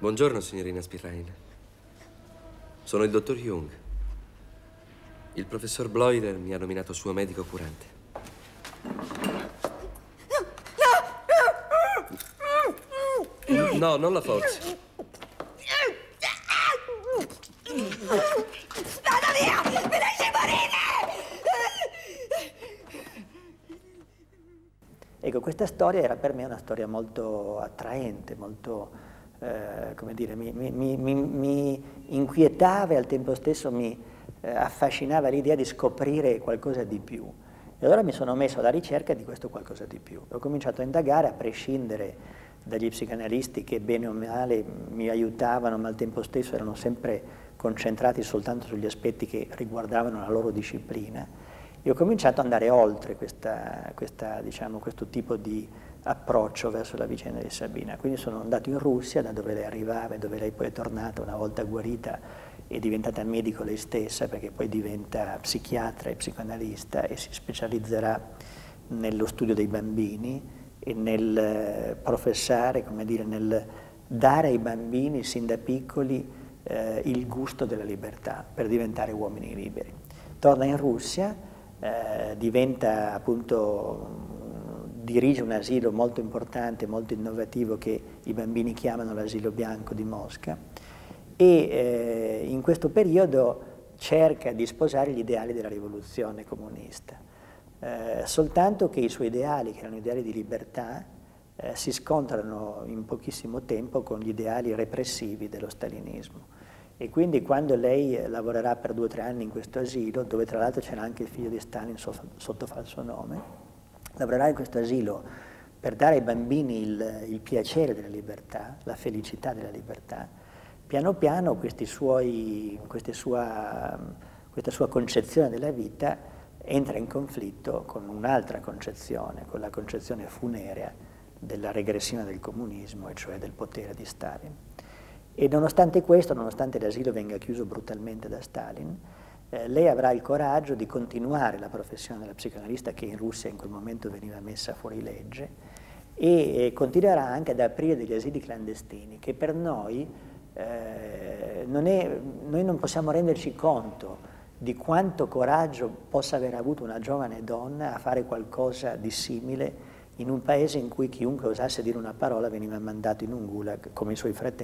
Buongiorno, signorina Spillane. Sono il dottor Jung. Il professor Bloyer mi ha nominato suo medico curante. No, non la forza. Vado via! Mi lasci morire! Ecco, questa storia era per me una storia molto attraente, molto, come dire, mi inquietava e al tempo stesso mi affascinava l'idea di scoprire qualcosa di più. E allora mi sono messo alla ricerca di questo qualcosa di più. Ho cominciato a indagare, a prescindere dagli psicanalisti che bene o male mi aiutavano, ma al tempo stesso erano sempre concentrati soltanto sugli aspetti che riguardavano la loro disciplina. E ho cominciato ad andare oltre diciamo, questo tipo di approccio verso la vicenda di Sabina. Quindi sono andato in Russia, da dove lei arrivava e dove lei poi è tornata una volta guarita e diventata medico lei stessa, perché poi diventa psichiatra e psicoanalista e si specializzerà nello studio dei bambini e nel professare, come dire, nel dare ai bambini sin da piccoli il gusto della libertà per diventare uomini liberi. Torna in Russia, diventa appunto, dirige un asilo molto importante, molto innovativo che i bambini chiamano l'Asilo Bianco di Mosca e in questo periodo cerca di sposare gli ideali della rivoluzione comunista, soltanto che i suoi ideali, che erano ideali di libertà, si scontrano in pochissimo tempo con gli ideali repressivi dello stalinismo. E quindi quando lei lavorerà per 2 o 3 anni in questo asilo, dove tra l'altro c'era anche il figlio di Stalin sotto falso nome, lavorerà in questo asilo per dare ai bambini il piacere della libertà, la felicità della libertà. Piano piano questa sua concezione della vita entra in conflitto con un'altra concezione, con la concezione funerea della regressione del comunismo, e cioè del potere di Stalin. E nonostante questo, nonostante l'asilo venga chiuso brutalmente da Stalin, lei avrà il coraggio di continuare la professione della psicoanalista, che in Russia in quel momento veniva messa fuori legge, e continuerà anche ad aprire degli asili clandestini, che per noi, noi non possiamo renderci conto di quanto coraggio possa aver avuto una giovane donna a fare qualcosa di simile in un paese in cui chiunque osasse dire una parola veniva mandato in un gulag come i suoi fratelli.